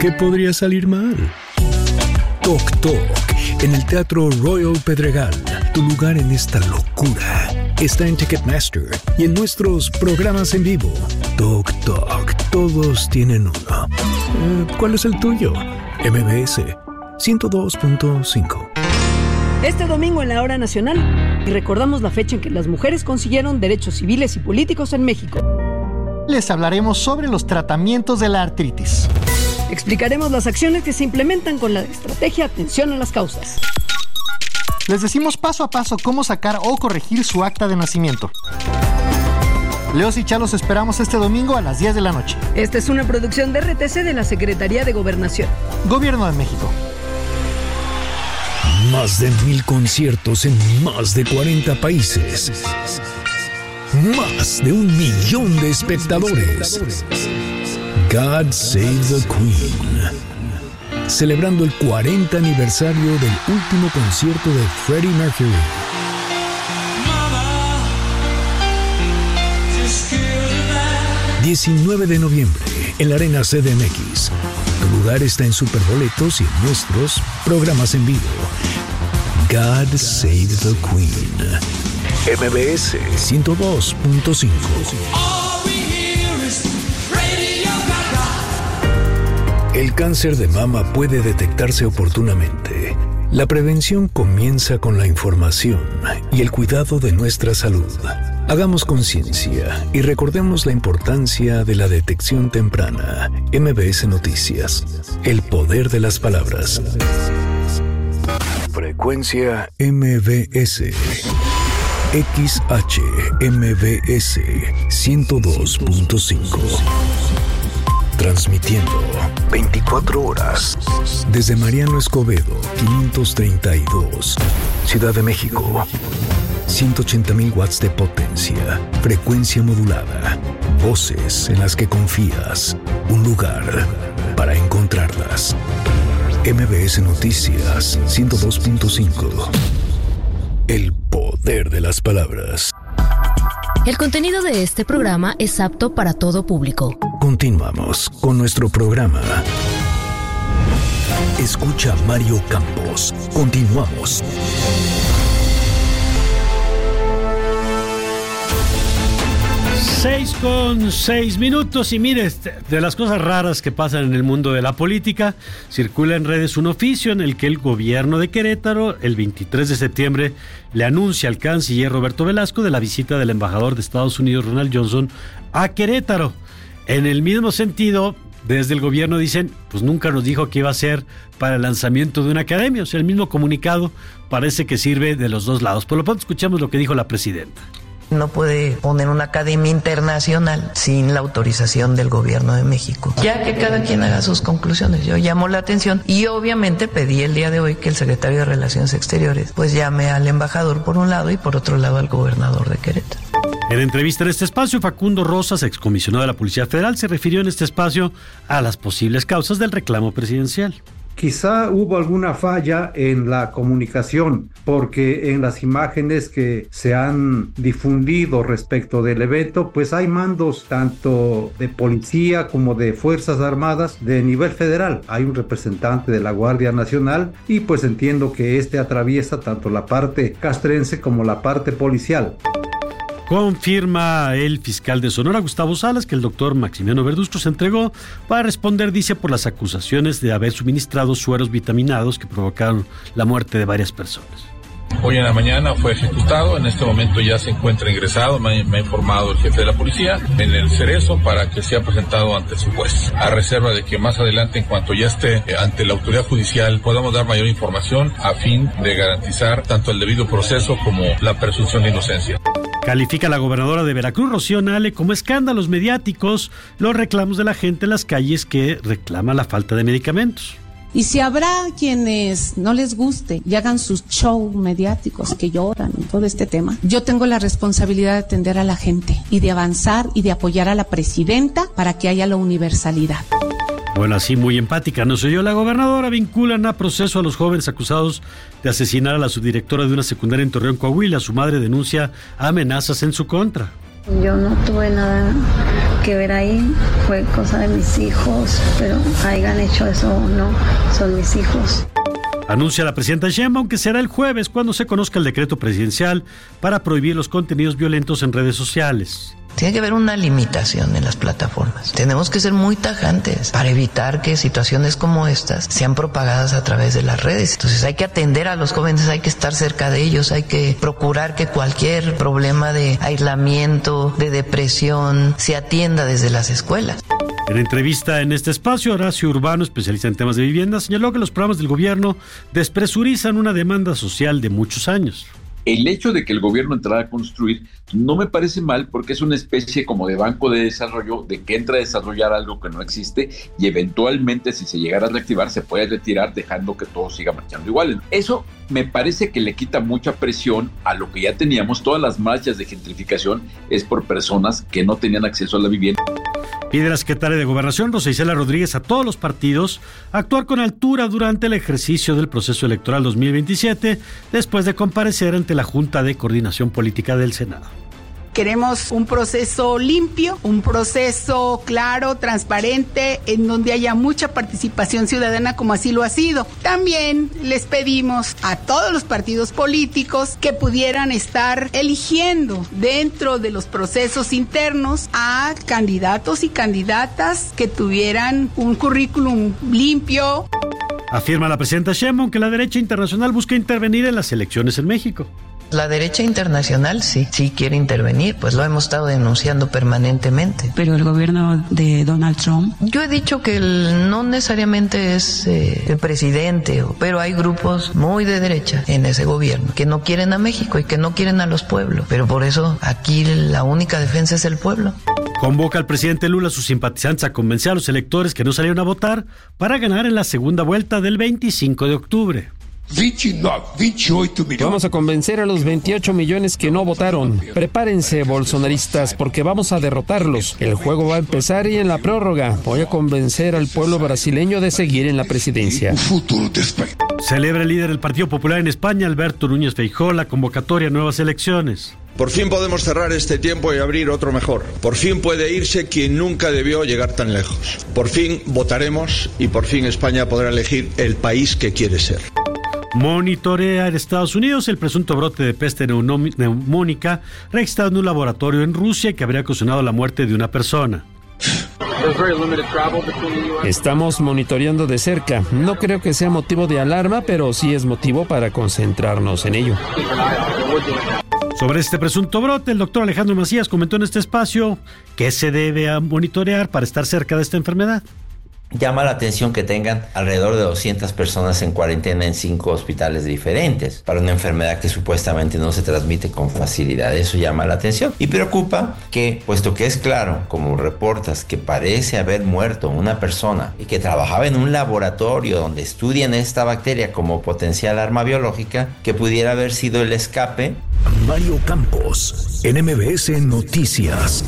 ¿Qué podría salir mal? Toc Toc, en el Teatro Royal Pedregal. Tu lugar en esta locura está en Ticketmaster y en nuestros programas en vivo. Toc Toc, todos tienen uno. ¿Cuál es el tuyo? MBS 102.5. Este domingo en la Hora Nacional, y recordamos la fecha en que las mujeres consiguieron derechos civiles y políticos en México. Les hablaremos sobre los tratamientos de la artritis. Explicaremos las acciones que se implementan con la estrategia Atención a las Causas. Les decimos paso a paso cómo sacar o corregir su acta de nacimiento. Leos y Chá los esperamos este domingo a las 10 de la noche. Esta es una producción de RTC de la Secretaría de Gobernación. Gobierno de México. Más de 1,000 conciertos en más de 40 países. Más de 1 millón de espectadores. God Save the Queen. Celebrando el 40 aniversario del último concierto de Freddie Mercury. 19 de noviembre en la Arena CDMX. Tu lugar está en Superboletos y en nuestros programas en vivo. God Save the Queen. MBS 102.5. El cáncer de mama puede detectarse oportunamente. La prevención comienza con la información y el cuidado de nuestra salud. Hagamos conciencia y recordemos la importancia de la detección temprana. MBS Noticias. El poder de las palabras. Frecuencia MBS. XHMBS 102.5. Transmitiendo 24 horas desde Mariano Escobedo 532, Ciudad de México. 180,000 watts de potencia, frecuencia modulada, voces en las que confías, un lugar para encontrarlas. MBS Noticias 102.5. El poder de las palabras. El contenido de este programa es apto para todo público. Continuamos con nuestro programa. Escucha Mario Campos. Continuamos. 6:06 y mire, de las cosas raras que pasan en el mundo de la política, circula en redes un oficio en el que el gobierno de Querétaro, el 23 de septiembre, le anuncia al canciller Roberto Velasco de la visita del embajador de Estados Unidos, Ronald Johnson, a Querétaro. En el mismo sentido, desde el gobierno dicen, pues nunca nos dijo que iba a ser para el lanzamiento de una academia. O sea, el mismo comunicado parece que sirve de los dos lados. Por lo pronto, escuchamos lo que dijo la presidenta. No puede poner una academia internacional sin la autorización del gobierno de México. Ya que cada quien haga sus conclusiones. Yo llamo la atención y obviamente pedí el día de hoy que el secretario de Relaciones Exteriores pues llame al embajador por un lado y por otro lado al gobernador de Querétaro. En entrevista en este espacio, Facundo Rosas, excomisionado de la Policía Federal, se refirió en este espacio a las posibles causas del reclamo presidencial. Quizá hubo alguna falla en la comunicación, porque en las imágenes que se han difundido respecto del evento, pues hay mandos tanto de policía como de Fuerzas Armadas de nivel federal. Hay un representante de la Guardia Nacional y pues entiendo que atraviesa tanto la parte castrense como la parte policial. Confirma el fiscal de Sonora, Gustavo Salas, que el doctor Maximiano Verduzco se entregó para responder, dice, por las acusaciones de haber suministrado sueros vitaminados que provocaron la muerte de varias personas. Hoy en la mañana fue ejecutado, en este momento ya se encuentra ingresado, me ha informado el jefe de la policía, en el Cerezo para que sea presentado ante su juez, a reserva de que más adelante, en cuanto ya esté ante la autoridad judicial, podamos dar mayor información a fin de garantizar tanto el debido proceso como la presunción de inocencia. Califica la gobernadora de Veracruz, Rocío Nale, como escándalos mediáticos los reclamos de la gente en las calles que reclama la falta de medicamentos. Y si habrá quienes no les guste y hagan sus shows mediáticos que lloran y todo este tema, yo tengo la responsabilidad de atender a la gente y de avanzar y de apoyar a la presidenta para que haya la universalidad. Bueno, así muy empática nos oyó la gobernadora. Vinculan a proceso a los jóvenes acusados de asesinar a la subdirectora de una secundaria en Torreón, Coahuila. Su madre denuncia amenazas en su contra. Yo no tuve nada que ver ahí, fue cosa de mis hijos, pero hayan hecho eso o no, son mis hijos. Anuncia la presidenta Sheinbaum que será el jueves cuando se conozca el decreto presidencial para prohibir los contenidos violentos en redes sociales. Tiene que haber una limitación en las plataformas. Tenemos que ser muy tajantes para evitar que situaciones como estas sean propagadas a través de las redes. Entonces hay que atender a los jóvenes, hay que estar cerca de ellos, hay que procurar que cualquier problema de aislamiento, de depresión, se atienda desde las escuelas. En entrevista en este espacio, Horacio Urbano, especialista en temas de vivienda, señaló que los programas del gobierno despresurizan una demanda social de muchos años. El hecho de que el gobierno entrara a construir no me parece mal porque es una especie como de banco de desarrollo, de que entra a desarrollar algo que no existe y eventualmente si se llegara a reactivar se puede retirar dejando que todo siga marchando igual. Eso me parece que le quita mucha presión a lo que ya teníamos. Todas las marchas de gentrificación es por personas que no tenían acceso a la vivienda. Pide la secretaria de Gobernación, Rosa Isela Rodríguez, a todos los partidos actuar con altura durante el ejercicio del proceso electoral 2027, después de comparecer ante la Junta de Coordinación Política del Senado. Queremos un proceso limpio, un proceso claro, transparente, en donde haya mucha participación ciudadana como así lo ha sido. También les pedimos a todos los partidos políticos que pudieran estar eligiendo dentro de los procesos internos a candidatos y candidatas que tuvieran un currículum limpio. Afirma la presidenta Sheinbaum que la derecha internacional busca intervenir en las elecciones en México. La derecha internacional sí quiere intervenir, pues lo hemos estado denunciando permanentemente. Pero el gobierno de Donald Trump... Yo he dicho que no necesariamente es el presidente, pero hay grupos muy de derecha en ese gobierno que no quieren a México y que no quieren a los pueblos. Pero por eso aquí la única defensa es el pueblo. Convoca al presidente Lula a sus simpatizantes a convencer a los electores que no salieron a votar para ganar en la segunda vuelta del 25 de octubre. 28 millones. Vamos a convencer a los 28 millones que no votaron. Prepárense, bolsonaristas, porque vamos a derrotarlos. El juego va a empezar y en la prórroga voy a convencer al pueblo brasileño de seguir en la presidencia. Celebra el líder del Partido Popular en España, Alberto Núñez Feijóo, la convocatoria a nuevas elecciones. Por fin podemos cerrar este tiempo y abrir otro mejor. Por fin puede irse quien nunca debió llegar tan lejos. Por fin votaremos y por fin España podrá elegir el país que quiere ser. Monitorea en Estados Unidos el presunto brote de peste neumónica registrado en un laboratorio en Rusia que habría ocasionado la muerte de una persona. Estamos monitoreando de cerca. No creo que sea motivo de alarma, pero sí es motivo para concentrarnos en ello. Sobre este presunto brote, el doctor Alejandro Macías comentó en este espacio que se debe monitorear para estar cerca de esta enfermedad. Llama la atención que tengan alrededor de 200 personas en cuarentena en 5 hospitales diferentes para una enfermedad que supuestamente no se transmite con facilidad. Eso llama la atención y preocupa que, puesto que es claro, como reportas, que parece haber muerto una persona y que trabajaba en un laboratorio donde estudian esta bacteria como potencial arma biológica, que pudiera haber sido el escape. Mario Campos, en MBS Noticias.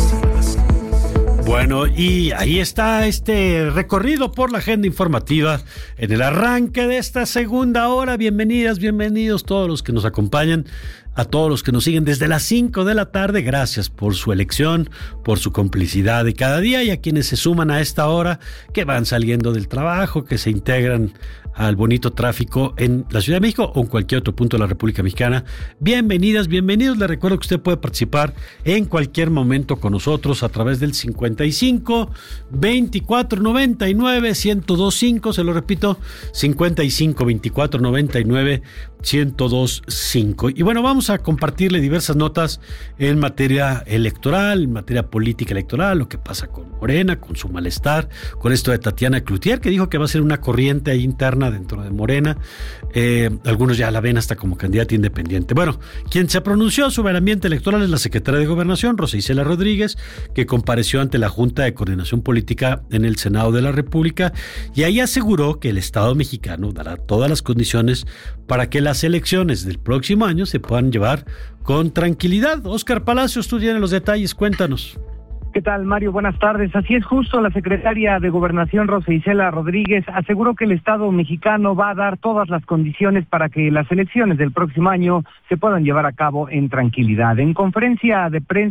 Bueno, y ahí está este recorrido por la agenda informativa en el arranque de esta segunda hora. Bienvenidas, bienvenidos todos los que nos acompañan, a todos los que nos siguen desde las 5 de la tarde. Gracias por su elección, por su complicidad de cada día, y a quienes se suman a esta hora, que van saliendo del trabajo, que se integran al bonito tráfico en la Ciudad de México o en cualquier otro punto de la República Mexicana. Bienvenidas, bienvenidos. Les recuerdo que usted puede participar en cualquier momento con nosotros a través del 55 24 99 1025. Se lo repito, 55 24 99 1025. Y bueno, vamos a compartirle diversas notas en materia electoral, en materia política electoral, lo que pasa con Morena, con su malestar, con esto de Tatiana Cloutier, que dijo que va a ser una corriente ahí interna dentro de Morena. Algunos ya la ven hasta como candidata independiente. Bueno, quien se pronunció sobre el ambiente electoral es la secretaria de Gobernación, Rosa Isela Rodríguez, que compareció ante la Junta de Coordinación Política en el Senado de la República, y ahí aseguró que el Estado mexicano dará todas las condiciones para que las elecciones del próximo año se puedan llevar con tranquilidad. Óscar Palacios, tú tienes los detalles, cuéntanos. ¿Qué tal, Mario? Buenas tardes. Así es, justo la secretaria de Gobernación, Rosa Isela Rodríguez, aseguró que el Estado mexicano va a dar todas las condiciones para que las elecciones del próximo año se puedan llevar a cabo en tranquilidad. En conferencia de prensa,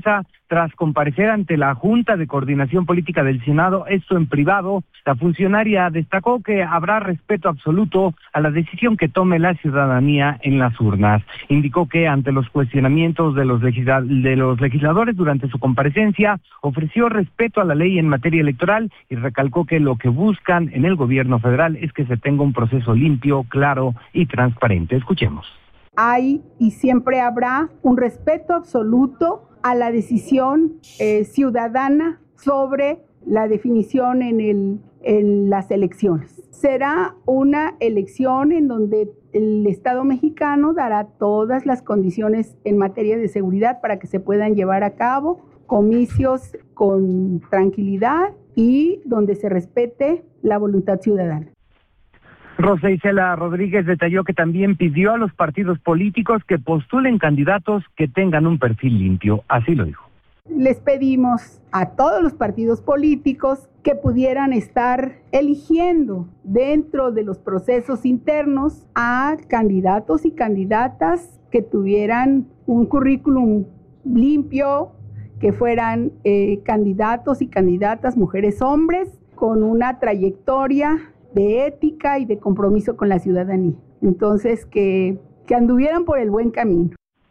tras comparecer ante la Junta de Coordinación Política del Senado, esto en privado. La funcionaria destacó que habrá respeto absoluto a la decisión que tome la ciudadanía en las urnas. Indicó que ante los cuestionamientos de los legisladores durante su comparecencia, ofreció respeto a la ley en materia electoral y recalcó que lo que buscan en el gobierno federal es que se tenga un proceso limpio, claro y transparente. Escuchemos. Hay y siempre habrá un respeto absoluto a la decisión ciudadana sobre la definición en las elecciones. Será una elección en donde el Estado mexicano dará todas las condiciones en materia de seguridad para que se puedan llevar a cabo comicios con tranquilidad y donde se respete la voluntad ciudadana. Rosa Isela Rodríguez detalló que también pidió a los partidos políticos que postulen candidatos que tengan un perfil limpio. Así lo dijo. Les pedimos a todos los partidos políticos que pudieran estar eligiendo dentro de los procesos internos a candidatos y candidatas que tuvieran un currículum limpio, que fueran candidatos y candidatas, mujeres, hombres, con una trayectoria de ética y de compromiso con la ciudadanía. Entonces, que anduvieran por el buen camino.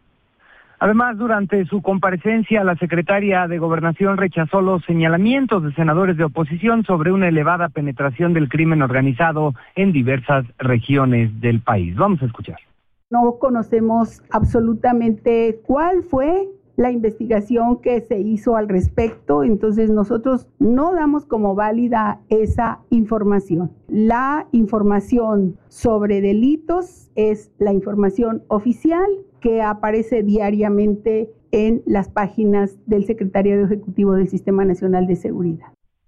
Además, durante su comparecencia, la secretaria de Gobernación rechazó los señalamientos de senadores de oposición sobre una elevada penetración del crimen organizado en diversas regiones del país. Vamos a escuchar. No conocemos absolutamente cuál fue la investigación que se hizo al respecto, entonces nosotros no damos como válida esa información. La información sobre delitos es la información oficial que aparece diariamente en las páginas del Secretariado Ejecutivo del Sistema Nacional de Seguridad.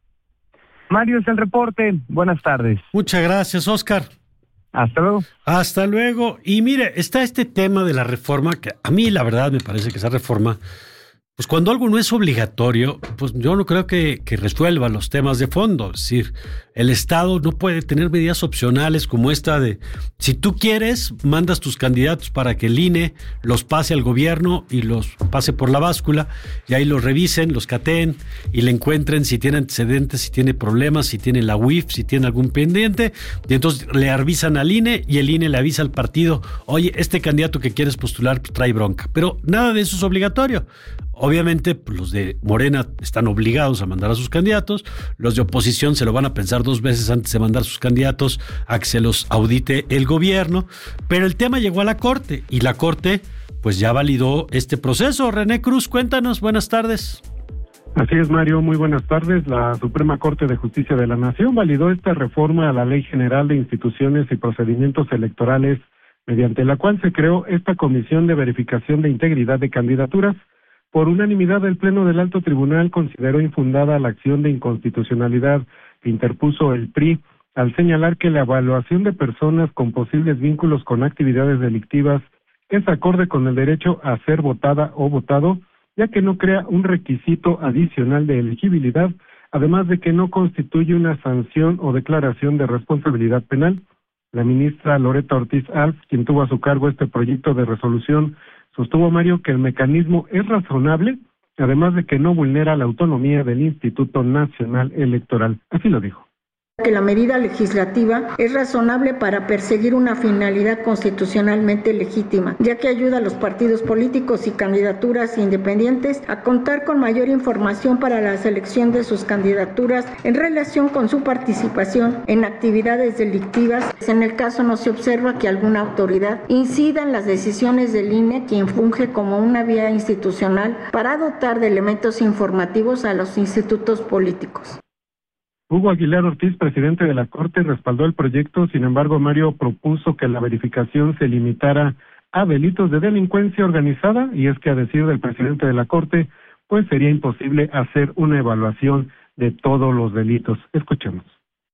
Mario, es el reporte. Buenas tardes. Muchas gracias, Oscar. Hasta luego. Hasta luego. Y mire, está este tema de la reforma, que a mí la verdad me parece que esa reforma, pues cuando algo no es obligatorio, pues yo no creo que resuelva los temas de fondo. Es decir, el Estado no puede tener medidas opcionales como esta de, si tú quieres, mandas tus candidatos para que el INE los pase al gobierno y los pase por la báscula, y ahí los revisen, los cateen y le encuentren si tiene antecedentes, si tiene problemas, si tiene la UIF, si tiene algún pendiente, y entonces le avisan al INE y el INE le avisa al partido, oye, este candidato que quieres postular pues, trae bronca. Pero nada de eso es obligatorio. Obviamente, pues, los de Morena están obligados a mandar a sus candidatos, los de oposición se lo van a pensar 2 veces antes de mandar sus candidatos a que se los audite el gobierno, pero el tema llegó a la Corte y la Corte pues ya validó este proceso. René Cruz, cuéntanos, buenas tardes. Así es, Mario, muy buenas tardes. La Suprema Corte de Justicia de la Nación validó esta reforma a la Ley General de Instituciones y Procedimientos Electorales, mediante la cual se creó esta Comisión de Verificación de Integridad de Candidaturas. Por unanimidad, el Pleno del Alto Tribunal consideró infundada la acción de inconstitucionalidad que interpuso el PRI al señalar que la evaluación de personas con posibles vínculos con actividades delictivas es acorde con el derecho a ser votada o votado, ya que no crea un requisito adicional de elegibilidad, además de que no constituye una sanción o declaración de responsabilidad penal. La ministra Loretta Ortiz Alf, quien tuvo a su cargo este proyecto de resolución, sostuvo, Mario, que el mecanismo es razonable, además de que no vulnera la autonomía del Instituto Nacional Electoral. Así lo dijo. Que la medida legislativa es razonable para perseguir una finalidad constitucionalmente legítima, ya que ayuda a los partidos políticos y candidaturas independientes a contar con mayor información para la selección de sus candidaturas en relación con su participación en actividades delictivas. En el caso no se observa que alguna autoridad incida en las decisiones del INE, quien funge como una vía institucional para dotar de elementos informativos a los institutos políticos. Hugo Aguilar Ortiz, presidente de la Corte, respaldó el proyecto. Sin embargo, Mario propuso que la verificación se limitara a delitos de delincuencia organizada, y es que, a decir del presidente de la Corte, pues sería imposible hacer una evaluación de todos los delitos. Escuchemos.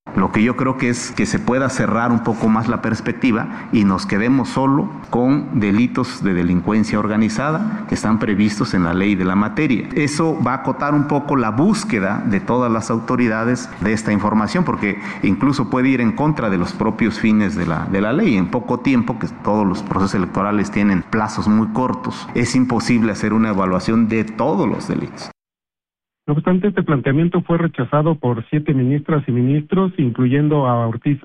Lo que yo creo que es que se pueda cerrar un poco más la perspectiva y nos quedemos solo con delitos de delincuencia organizada que están previstos en la ley de la materia. Eso va a acotar un poco la búsqueda de todas las autoridades de esta información, porque incluso puede ir en contra de los propios fines de la ley. En poco tiempo, que todos los procesos electorales tienen plazos muy cortos, es imposible hacer una evaluación de todos los delitos. No obstante, este planteamiento fue rechazado por 7 ministras y ministros, incluyendo a Ortiz